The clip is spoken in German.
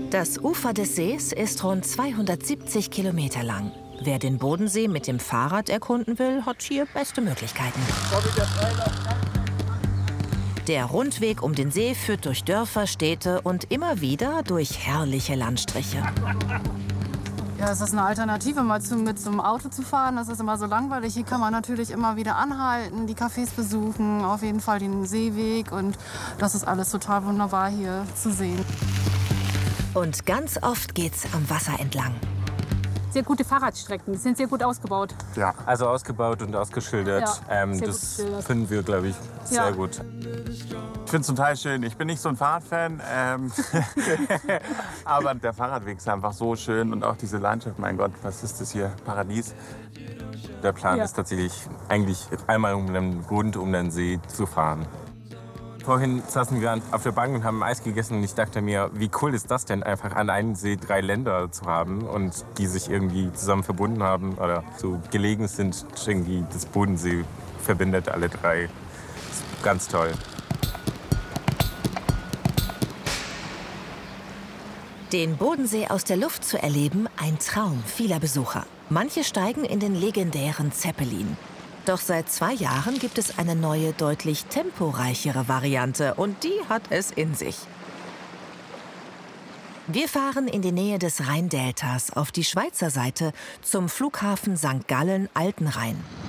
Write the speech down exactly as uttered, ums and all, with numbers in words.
Das Ufer des Sees ist rund zweihundertsiebzig Kilometer lang. Wer den Bodensee mit dem Fahrrad erkunden will, hat hier beste Möglichkeiten. Der Rundweg um den See führt durch Dörfer, Städte und immer wieder durch herrliche Landstriche. Ja, es ist eine Alternative, mal zu, mit so einem Auto zu fahren. Das ist immer so langweilig. Hier kann man natürlich immer wieder anhalten, die Cafés besuchen, auf jeden Fall den Seeweg. Und das ist alles total wunderbar hier zu sehen. Und ganz oft geht's am Wasser entlang. Sehr gute Fahrradstrecken, die sind sehr gut ausgebaut. Ja, also ausgebaut und ausgeschildert. Ja, ähm, das finden wir, glaube ich, sehr ja. gut. Ich finde es total schön. Ich bin nicht so ein Fahrradfan, ähm, aber der Fahrradweg ist einfach so schön und auch diese Landschaft, mein Gott, was ist das hier? Paradies. Der Plan Ja. ist tatsächlich eigentlich einmal um den rund um den See zu fahren. Vorhin saßen wir auf der Bank und haben Eis gegessen und ich dachte mir, wie cool ist das denn, einfach an einem See drei Länder zu haben und die sich irgendwie zusammen verbunden haben oder so gelegen sind. Irgendwie das Bodensee verbindet alle drei. Das ist ganz toll. Den Bodensee aus der Luft zu erleben, ein Traum vieler Besucher. Manche steigen in den legendären Zeppelin. Doch seit zwei Jahren gibt es eine neue, deutlich temporeichere Variante und die hat es in sich. Wir fahren in die Nähe des Rheindeltas auf die Schweizer Seite zum Flughafen Sankt Gallen-Altenrhein.